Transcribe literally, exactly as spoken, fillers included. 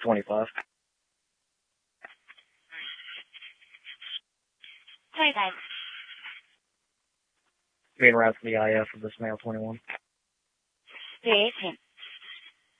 twenty-five. twenty-five. Being routed to the I F of this male twenty-one. three eighteen.